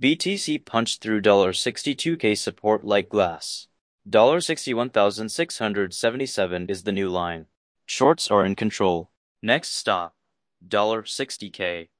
BTC punched through $62K support like glass. $61,677 is the new line. Shorts are in control. Next stop, $60K.